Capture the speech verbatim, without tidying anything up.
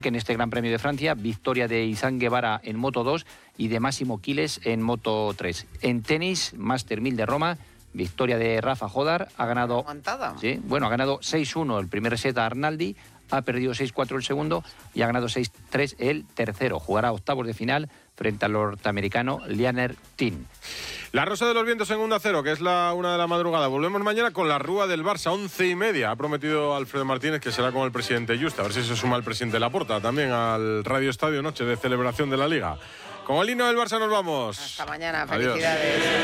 que en este Gran Premio de Francia, victoria de Izan Guevara en Moto dos y de Máximo Quiles en Moto tres. En tenis, Master mil de Roma, victoria de Rafa Jodar, ha ganado, sí, bueno, ha ganado seis uno el primer set a Arnaldi, ha perdido seis cuatro el segundo y ha ganado seis tres el tercero. Jugará octavos de final frente al norteamericano Lianer Tin. La Rosa de los Vientos en Onda Cero, que es la una de la madrugada. Volvemos mañana con la Rúa del Barça, once y media. Ha prometido Alfredo Martínez que será con el presidente Yusta. A ver si se suma el presidente Laporta también al Radio Estadio, noche de celebración de la Liga. Con el himno del Barça nos vamos. Hasta mañana, Adiós. felicidades.